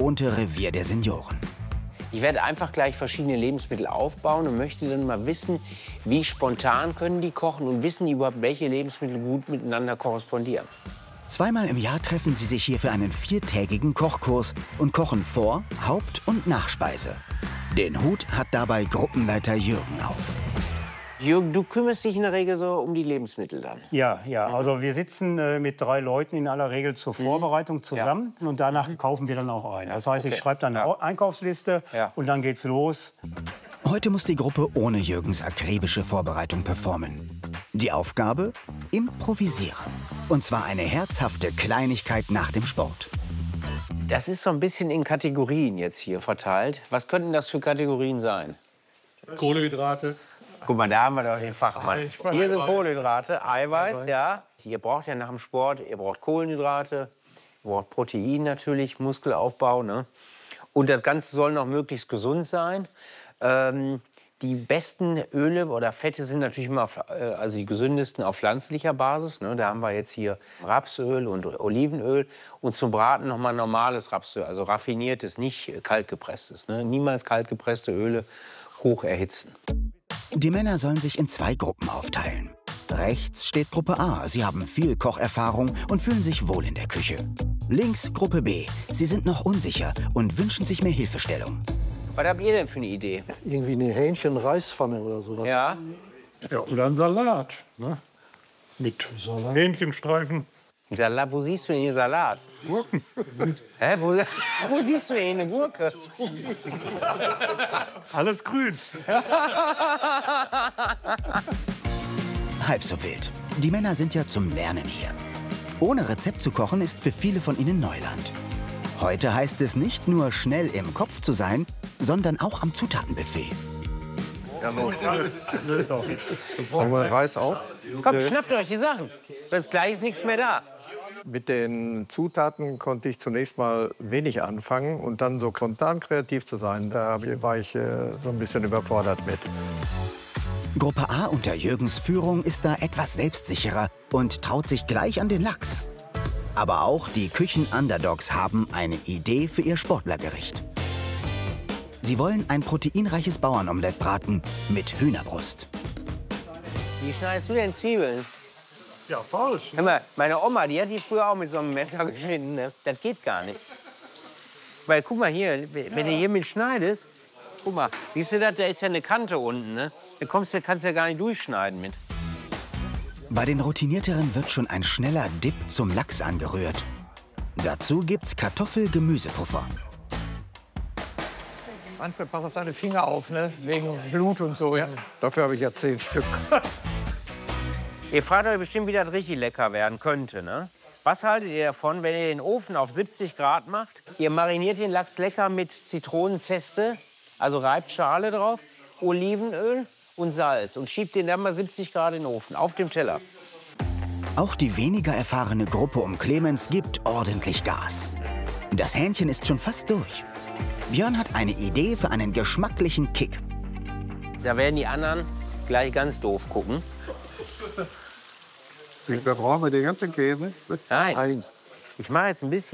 unbewohnte Revier der Senioren. Ich werde einfach gleich verschiedene Lebensmittel aufbauen und möchte dann mal wissen, wie spontan können die kochen und wissen die überhaupt, welche Lebensmittel gut miteinander korrespondieren. Zweimal im Jahr treffen sie sich hier für einen 4-tägigen Kochkurs und kochen Vor-, Haupt- und Nachspeise. Den Hut hat dabei Gruppenleiter Jürgen auf. Jürgen, du kümmerst dich in der Regel so um die Lebensmittel dann? Ja, also wir sitzen mit 3 Leuten in aller Regel zur Vorbereitung zusammen und danach kaufen wir dann auch ein. Das heißt, ich schreibe dann eine Einkaufsliste und dann geht's los. Heute muss die Gruppe ohne Jürgens akribische Vorbereitung performen. Die Aufgabe? Improvisieren. Und zwar eine herzhafte Kleinigkeit nach dem Sport. Das ist so ein bisschen in Kategorien jetzt hier verteilt. Was könnten das für Kategorien sein? Kohlenhydrate. Guck mal, da haben wir doch den Fachmann. Hier sind Kohlenhydrate, Eiweiß, ja. Ihr braucht ja nach dem Sport, ihr braucht Kohlenhydrate, ihr braucht Protein natürlich, Muskelaufbau, ne? Und das Ganze soll noch möglichst gesund sein. Die besten Öle oder Fette sind natürlich immer, also die gesündesten auf pflanzlicher Basis. Ne? Da haben wir jetzt hier Rapsöl und Olivenöl und zum Braten noch mal normales Rapsöl, also raffiniertes, nicht kaltgepresstes. Ne? Niemals kaltgepresste Öle hoch erhitzen. Die Männer sollen sich in 2 Gruppen aufteilen. Rechts steht Gruppe A. Sie haben viel Kocherfahrung und fühlen sich wohl in der Küche. Links Gruppe B. Sie sind noch unsicher und wünschen sich mehr Hilfestellung. Was habt ihr denn für eine Idee? Irgendwie eine Hähnchen-Reispfanne oder sowas. Ja? Ja, oder ein Salat. Ne? Mit Hähnchenstreifen. Salat, wo siehst du denn hier Salat? Gurken. Hä? Wo siehst du denn eine Gurke? Alles grün. Halb so wild. Die Männer sind ja zum Lernen hier. Ohne Rezept zu kochen ist für viele von ihnen Neuland. Heute heißt es nicht nur schnell im Kopf zu sein, sondern auch am Zutatenbuffet. Ja, los. Wollen wir Reis auf? Komm, schnappt euch die Sachen. Sonst gleich ist nichts mehr da. Mit den Zutaten konnte ich zunächst mal wenig anfangen und dann so spontan kreativ zu sein, da war ich so ein bisschen überfordert mit. Gruppe A unter Jürgens Führung ist da etwas selbstsicherer und traut sich gleich an den Lachs. Aber auch die Küchen-Underdogs haben eine Idee für ihr Sportlergericht. Sie wollen ein proteinreiches Bauernomelett braten mit Hühnerbrust. Wie schneidest du denn Zwiebeln? Ja, falsch. Hör mal, meine Oma, die hat die früher auch mit so einem Messer geschnitten. Ne? Das geht gar nicht. Weil, guck mal hier, wenn du hier mit schneidest, guck mal, siehst du das, da ist ja eine Kante unten, ne? Da kannst du ja gar nicht durchschneiden mit. Bei den Routinierteren wird schon ein schneller Dip zum Lachs angerührt. Dazu gibt's Kartoffel-Gemüsepuffer. Manfred, pass auf deine Finger auf, ne? Wegen Blut und so, ja. Dafür habe ich ja 10 Stück. Ihr fragt euch bestimmt, wie das richtig lecker werden könnte, ne? Was haltet ihr davon, wenn ihr den Ofen auf 70 Grad macht? Ihr mariniert den Lachs lecker mit Zitronenzeste, also reibt Schale drauf, Olivenöl und Salz und schiebt den dann mal 70 Grad in den Ofen, auf dem Teller. Auch die weniger erfahrene Gruppe um Clemens gibt ordentlich Gas. Das Hähnchen ist schon fast durch. Björn hat eine Idee für einen geschmacklichen Kick. Da werden die anderen gleich ganz doof gucken. Da brauchen wir den ganzen Käse. Nein, ich mache jetzt ein bisschen